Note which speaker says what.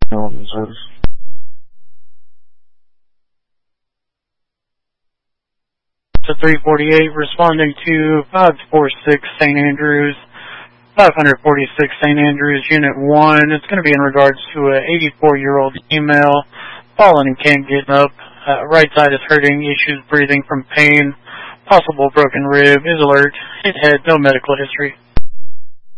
Speaker 1: To 348, responding to 546 St. Andrews, 546 St. Andrews, Unit 1. It's going to be in regards to an 84-year-old female, fallen and can't get up. Right side is hurting, issues breathing from pain, possible broken rib, is alert, hit head, no medical history.